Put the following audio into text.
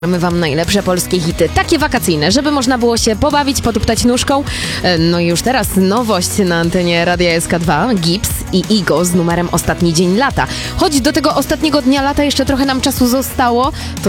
Mamy wam najlepsze polskie hity, takie wakacyjne, żeby można było się pobawić, potuptać nóżką. No i już teraz nowość na antenie Radia SK2, Gips i Igo z numerem Ostatni Dzień Lata. Choć do tego ostatniego dnia lata jeszcze trochę nam czasu zostało, to